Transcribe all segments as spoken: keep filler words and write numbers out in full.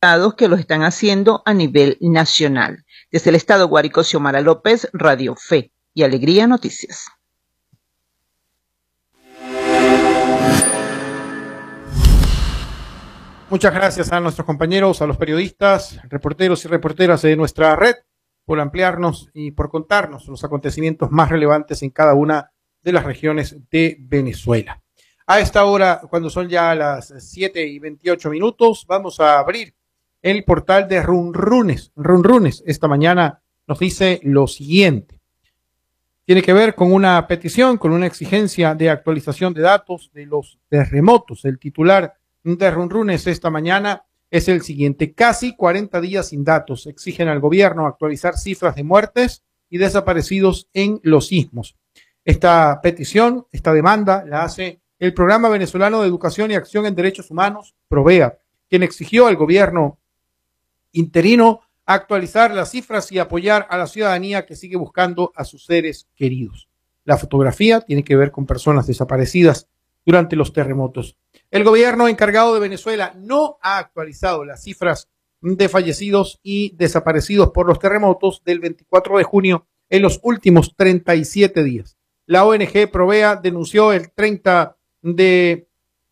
estados que lo están haciendo a nivel nacional. Desde el estado Guárico, Xiomara López, Radio Fe y Alegría Noticias. Muchas gracias a nuestros compañeros, a los periodistas, reporteros y reporteras de nuestra red por ampliarnos y por contarnos los acontecimientos más relevantes en cada una de las regiones de Venezuela. A esta hora, cuando son ya las siete y veintiocho minutos, vamos a abrir el portal de Runrunes. Runrunes esta mañana nos dice lo siguiente. Tiene que ver con una petición, con una exigencia de actualización de datos de los terremotos. El titular de Runrunes esta mañana es el siguiente. Casi cuarenta días sin datos. Exigen al gobierno actualizar cifras de muertes y desaparecidos en los sismos. Esta petición, esta demanda, la hace el Programa Venezolano de Educación y Acción en Derechos Humanos, PROVEA, quien exigió al gobierno interino actualizar las cifras y apoyar a la ciudadanía que sigue buscando a sus seres queridos. La fotografía tiene que ver con personas desaparecidas durante los terremotos. El gobierno encargado de Venezuela no ha actualizado las cifras de fallecidos y desaparecidos por los terremotos del veinticuatro de junio en los últimos treinta y siete días. La O N G PROVEA denunció el treinta de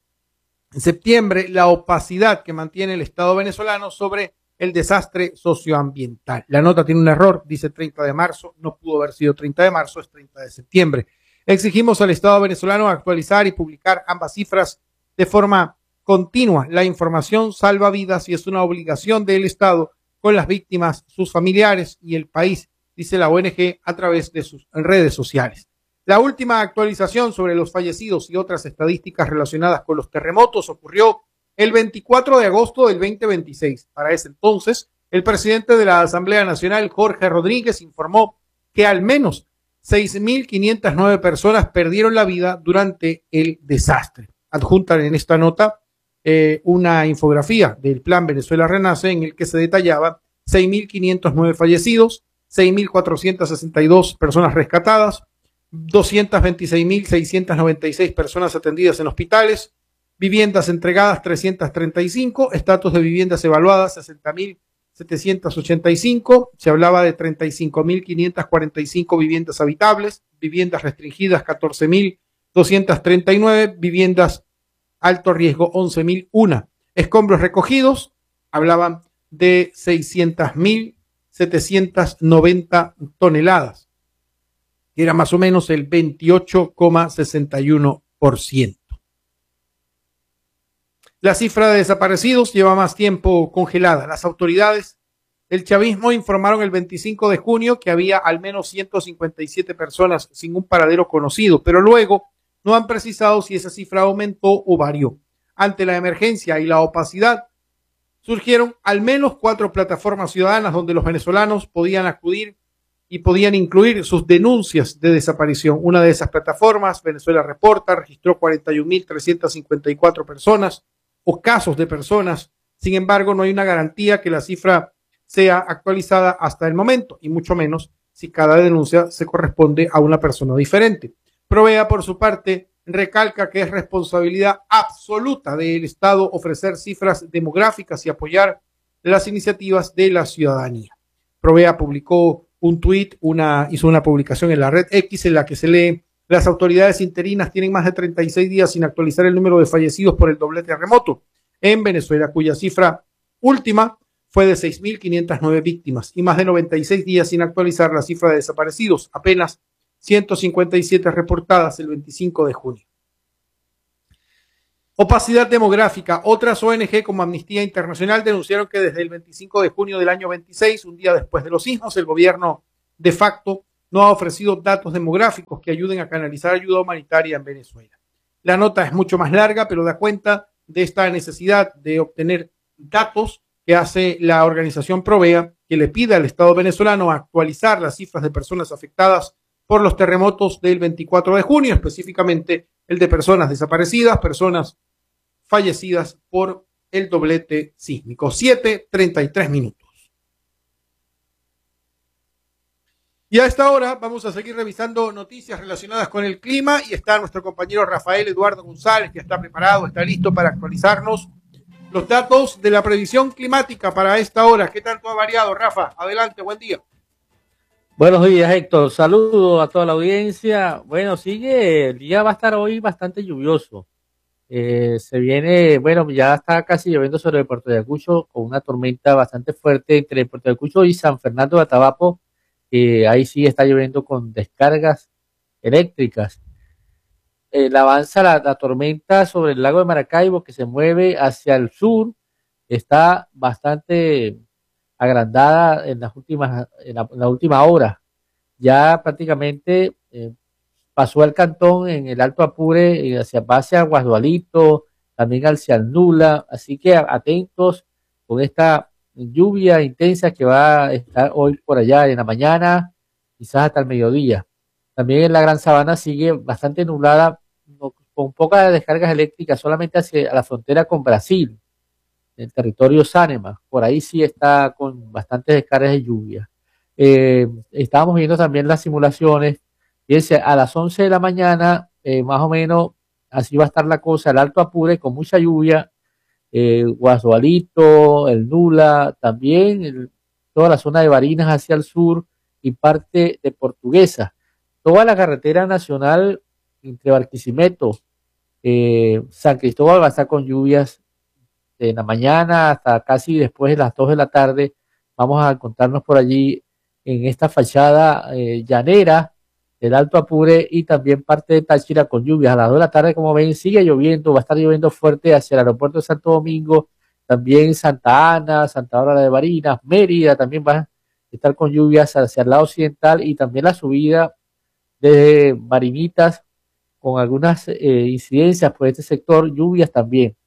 septiembre la opacidad que mantiene el Estado venezolano sobre el desastre socioambiental. La nota tiene un error, dice treinta de marzo, no pudo haber sido treinta de marzo, es treinta de septiembre. Exigimos al Estado venezolano actualizar y publicar ambas cifras de forma continua. La información salva vidas y es una obligación del Estado con las víctimas, sus familiares y el país, dice la O N G a través de sus redes sociales. La última actualización sobre los fallecidos y otras estadísticas relacionadas con los terremotos ocurrió el veinticuatro de agosto del veinte veintiséis. Para ese entonces, el presidente de la Asamblea Nacional, Jorge Rodríguez, informó que al menos seis mil quinientas nueve personas perdieron la vida durante el desastre. Adjuntan en esta nota eh, una infografía del Plan Venezuela Renace en el que se detallaba seis mil quinientos nueve fallecidos, seis mil cuatrocientas sesenta y dos personas rescatadas, doscientas veintiséis mil seiscientas noventa y seis personas atendidas en hospitales, viviendas entregadas trescientas treinta y cinco, estatus de viviendas evaluadas sesenta mil setecientos ochenta y cinco, se hablaba de treinta y cinco mil quinientas cuarenta y cinco viviendas habitables, viviendas restringidas catorce mil doscientas treinta y nueve, viviendas alto riesgo once mil uno, escombros recogidos, hablaban de seiscientas mil setecientas noventa toneladas, que era más o menos el veintiocho coma sesenta y uno por ciento. La cifra de desaparecidos lleva más tiempo congelada. Las autoridades del chavismo informaron el veinticinco de junio que había al menos ciento cincuenta y siete personas sin un paradero conocido, pero luego no han precisado si esa cifra aumentó o varió. Ante la emergencia y la opacidad, surgieron al menos cuatro plataformas ciudadanas donde los venezolanos podían acudir y podían incluir sus denuncias de desaparición. Una de esas plataformas, Venezuela Reporta, registró cuarenta y un mil trescientas cincuenta y cuatro personas o casos de personas. Sin embargo, no hay una garantía que la cifra sea actualizada hasta el momento, y mucho menos si cada denuncia se corresponde a una persona diferente. PROVEA, por su parte, recalca que es responsabilidad absoluta del Estado ofrecer cifras demográficas y apoyar las iniciativas de la ciudadanía. PROVEA publicó un tuit, una, hizo una publicación en la red X en la que se lee: las autoridades interinas tienen más de treinta y seis días sin actualizar el número de fallecidos por el doble terremoto en Venezuela, cuya cifra última fue de seis mil quinientas nueve víctimas, y más de noventa y seis días sin actualizar la cifra de desaparecidos, apenas ciento cincuenta y siete reportadas el veinticinco de junio. Opacidad demográfica. Otras O N G como Amnistía Internacional denunciaron que desde el veinticinco de junio del año veintiséis, un día después de los sismos, el gobierno de facto no ha ofrecido datos demográficos que ayuden a canalizar ayuda humanitaria en Venezuela. La nota es mucho más larga, pero da cuenta de esta necesidad de obtener datos que hace la organización PROVEA, que le pide al Estado venezolano actualizar las cifras de personas afectadas por los terremotos del veinticuatro de junio, específicamente el de personas desaparecidas, personas fallecidas por el doblete sísmico. siete treinta y tres minutos. Y a esta hora vamos a seguir revisando noticias relacionadas con el clima, y está nuestro compañero Rafael Eduardo González, que está preparado, está listo para actualizarnos los datos de la predicción climática para esta hora. ¿Qué tanto ha variado, Rafa? Adelante, buen día. Buenos días, Héctor. Saludos a toda la audiencia. Bueno, sigue, el día va a estar hoy bastante lluvioso. Eh, se viene, bueno, ya está casi lloviendo sobre el Puerto de Ayacucho con una tormenta bastante fuerte entre Puerto de Ayacucho y San Fernando de Atabapo. Eh, ahí sí está lloviendo con descargas eléctricas. Eh, avanza la, la tormenta sobre el lago de Maracaibo, que se mueve hacia el sur. Está bastante agrandada en las últimas, en la, en la última hora. Ya prácticamente eh, pasó el cantón en el Alto Apure, eh, hacia hacia Guasdualito, también hacia el Nula, así que atentos con esta lluvia intensa que va a estar hoy por allá en la mañana, quizás hasta el mediodía. También en la Gran Sabana sigue bastante nublada, no, con pocas descargas eléctricas, solamente hacia la frontera con Brasil, el territorio Sánema, por ahí sí está con bastantes descargas de lluvia. Eh, estábamos viendo también las simulaciones, fíjense, a las once de la mañana, eh, más o menos, así va a estar la cosa, el Alto Apure con mucha lluvia, eh, Guasdualito, el Nula, también el, toda la zona de Barinas hacia el sur y parte de Portuguesa. Toda la carretera nacional entre Barquisimeto, eh, San Cristóbal va a estar con lluvias de la mañana hasta casi después de las dos de la tarde. Vamos a encontrarnos por allí en esta fachada eh, llanera del Alto Apure y también parte de Táchira con lluvias. A las dos de la tarde, como ven, sigue lloviendo, va a estar lloviendo fuerte hacia el aeropuerto de Santo Domingo, también Santa Ana, Santa Bárbara de Barinas, Mérida también va a estar con lluvias hacia el lado occidental y también la subida de Marinitas con algunas eh, incidencias por este sector, lluvias también.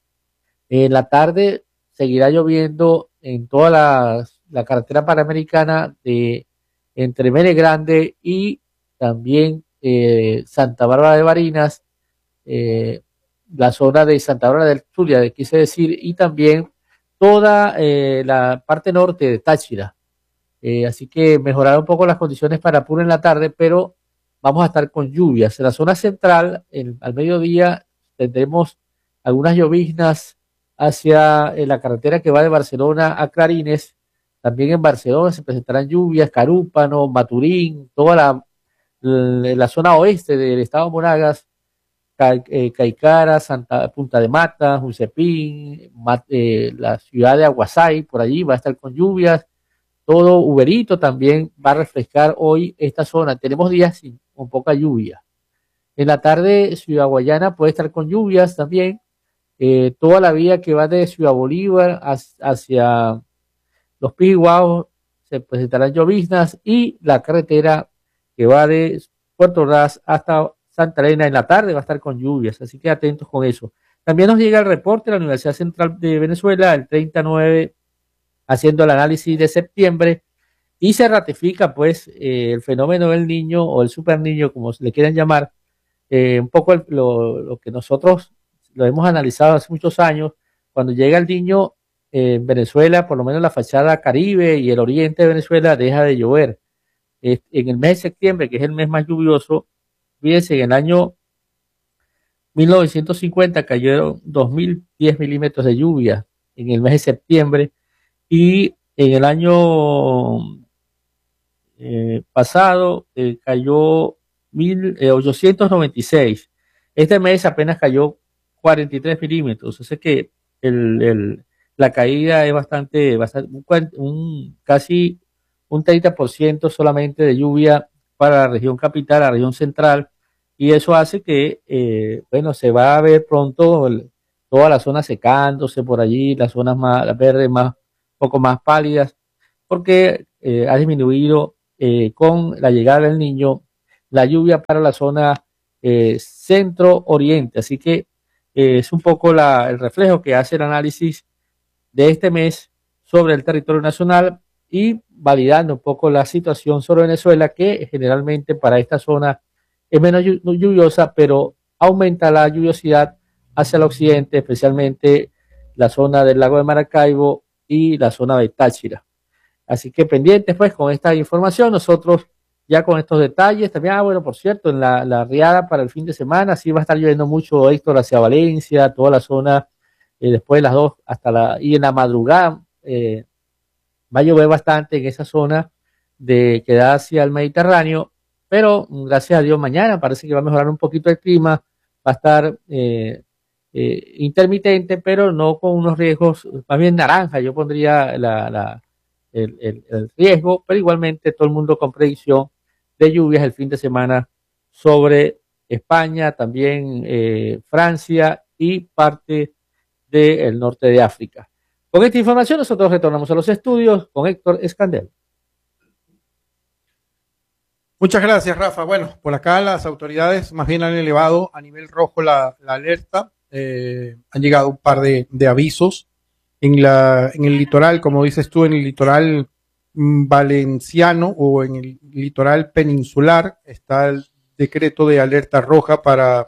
En la tarde seguirá lloviendo en toda la, la carretera panamericana de entre Mene Grande y también eh, Santa Bárbara de Barinas, eh, la zona de Santa Bárbara del Zulia, quise decir, y también toda eh, la parte norte de Táchira. Eh, así que mejorar un poco las condiciones para Apure en la tarde, pero vamos a estar con lluvias. En la zona central, en, al mediodía, tendremos algunas lloviznas hacia eh, la carretera que va de Barcelona a Clarines. También en Barcelona se presentarán lluvias, Carúpano, Maturín, toda la, la, la zona oeste del estado de Monagas, Ca, eh, Caicara, Santa, Punta de Mata, Jusepín, Mat, eh, la ciudad de Aguasay, por allí va a estar con lluvias. Todo Uberito también va a refrescar hoy esta zona. Tenemos días sin, con poca lluvia. En la tarde, Ciudad Guayana puede estar con lluvias también. Eh, toda la vía que va de Ciudad Bolívar hacia los Piguaos se presentarán lloviznas y la carretera que va de Puerto Ordaz hasta Santa Elena en la tarde va a estar con lluvias, así que atentos con eso. También nos llega el reporte de la Universidad Central de Venezuela, el treinta y nueve, haciendo el análisis de septiembre y se ratifica pues eh, el fenómeno del niño o el super niño, como le quieran llamar, eh, un poco el, lo, lo que nosotros lo hemos analizado hace muchos años. Cuando llega el niño eh, en Venezuela, por lo menos la fachada Caribe y el oriente de Venezuela, deja de llover. Eh, en el mes de septiembre, que es el mes más lluvioso, fíjense, en el año mil novecientos cincuenta cayeron dos mil diez milímetros de lluvia en el mes de septiembre y en el año eh, pasado eh, cayó mil ochocientos noventa y seis. Este mes apenas cayó cuarenta y tres milímetros, o sea que el, el, la caída es bastante, bastante un, un, casi un treinta por ciento solamente de lluvia para la región capital, la región central, y eso hace que, eh, bueno, se va a ver pronto el, toda la zona secándose por allí, las zonas más las verdes, más, un poco más pálidas, porque eh, ha disminuido eh, con la llegada del niño la lluvia para la zona eh, centro-oriente, así que eh, es un poco la, el reflejo que hace el análisis de este mes sobre el territorio nacional y validando un poco la situación sobre Venezuela, que generalmente para esta zona es menos lluviosa, pero aumenta la lluviosidad hacia el occidente, especialmente la zona del lago de Maracaibo y la zona de Táchira. Así que pendientes pues con esta información, nosotros ya con estos detalles, también, ah, bueno, por cierto, en la, la riada para el fin de semana, sí va a estar lloviendo mucho, Héctor, hacia Valencia, toda la zona eh, después de las dos hasta la, y en la madrugada eh, va a llover bastante en esa zona de que da hacia el Mediterráneo, pero gracias a Dios mañana parece que va a mejorar un poquito el clima, va a estar eh, eh, intermitente, pero no con unos riesgos, más bien naranja, yo pondría la, la, el, el, el riesgo, pero igualmente todo el mundo con predicción de lluvias el fin de semana sobre España, también eh, Francia y parte del norte de África. Con esta información nosotros retornamos a los estudios con Héctor Escandel. Muchas gracias, Rafa. Bueno, por acá las autoridades más bien han elevado a nivel rojo la, la alerta. Eh, han llegado un par de, de avisos en, la, en el litoral, como dices tú, en el litoral mm, valenciano o en el litoral peninsular está el decreto de alerta roja para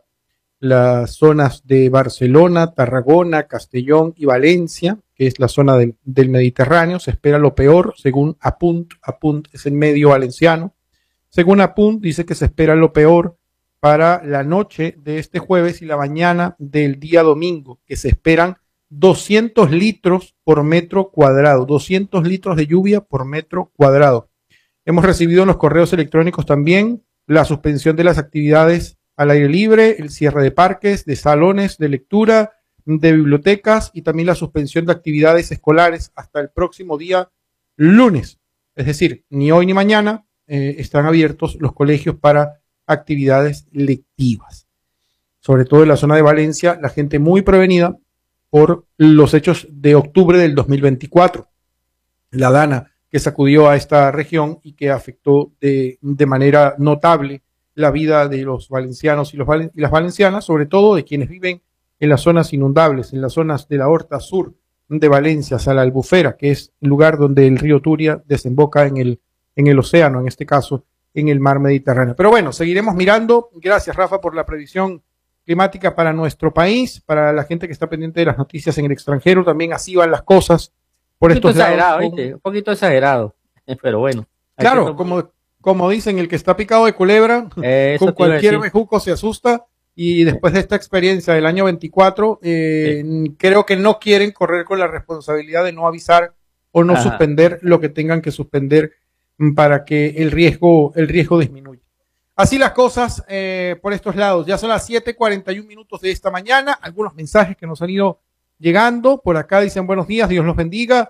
las zonas de Barcelona, Tarragona, Castellón y Valencia, que es la zona del, del Mediterráneo. Se espera lo peor, según Apunt. Apunt es el medio valenciano. Según Apunt, dice que se espera lo peor para la noche de este jueves y la mañana del día domingo, que se esperan doscientos litros por metro cuadrado, doscientos litros de lluvia por metro cuadrado. Hemos recibido en los correos electrónicos también la suspensión de las actividades al aire libre, el cierre de parques, de salones de lectura, de bibliotecas y también la suspensión de actividades escolares hasta el próximo día lunes. Es decir, ni hoy ni mañana eh, están abiertos los colegios para actividades lectivas. Sobre todo en la zona de Valencia, la gente muy prevenida por los hechos de octubre del dos mil veinticuatro. La Dana que sacudió a esta región y que afectó de, de manera notable la vida de los valencianos y, los, y las valencianas, sobre todo de quienes viven en las zonas inundables, en las zonas de la Horta Sur de Valencia, Sala Albufera, que es el lugar donde el río Turia desemboca en el, en el océano, en este caso, en el mar Mediterráneo. Pero bueno, seguiremos mirando. Gracias, Rafa, por la previsión climática para nuestro país, para la gente que está pendiente de las noticias en el extranjero. También así van las cosas por estos lados. Con... Un poquito exagerado, pero bueno. Claro, como, como dicen, el que está picado de culebra, Eso con cualquier bejuco se asusta. Y después de esta experiencia del año veinticuatro, eh, sí. creo que no quieren correr con la responsabilidad de no avisar o no Ajá. suspender lo que tengan que suspender para que el riesgo, el riesgo disminuya. Así las cosas eh, por estos lados. Ya son las siete cuarenta y un minutos de esta mañana. Algunos mensajes que nos han ido llegando. Por acá dicen buenos días, Dios los bendiga.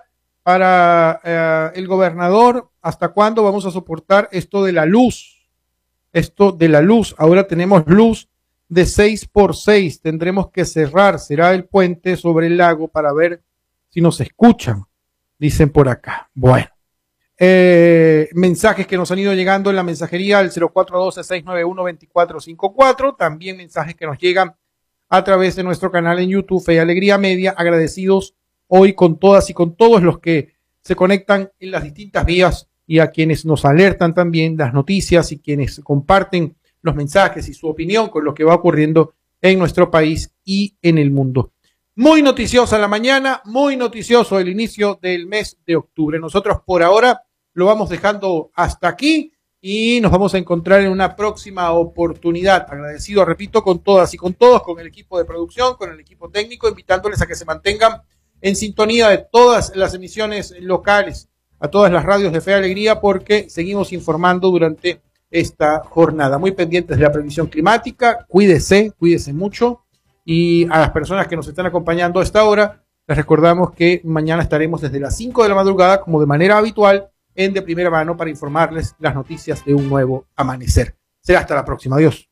Para eh, el gobernador, ¿hasta cuándo vamos a soportar esto de la luz? Esto de la luz. Ahora tenemos luz de seis por seis. Tendremos que cerrar. Será el puente sobre el lago para ver si nos escuchan. Dicen por acá. Bueno. Eh, mensajes que nos han ido llegando en la mensajería al cero cuatro uno dos, seis nueve uno, dos cuatro cinco cuatro, también mensajes que nos llegan a través de nuestro canal en YouTube, Fe y Alegría Media. Agradecidos hoy con todas y con todos los que se conectan en las distintas vías y a quienes nos alertan también las noticias y quienes comparten los mensajes y su opinión con lo que va ocurriendo en nuestro país y en el mundo. Muy noticiosa la mañana, muy noticioso el inicio del mes de octubre. Nosotros por ahora lo vamos dejando hasta aquí y nos vamos a encontrar en una próxima oportunidad. Agradecido, repito, con todas y con todos, con el equipo de producción, con el equipo técnico, invitándoles a que se mantengan en sintonía de todas las emisiones locales, a todas las radios de Fe y Alegría, porque seguimos informando durante esta jornada. Muy pendientes de la previsión climática, cuídese, cuídese mucho, y a las personas que nos están acompañando a esta hora, les recordamos que mañana estaremos desde las cinco de la madrugada, como de manera habitual, en De Primera Mano para informarles las noticias de un nuevo amanecer. Será hasta la próxima. Adiós.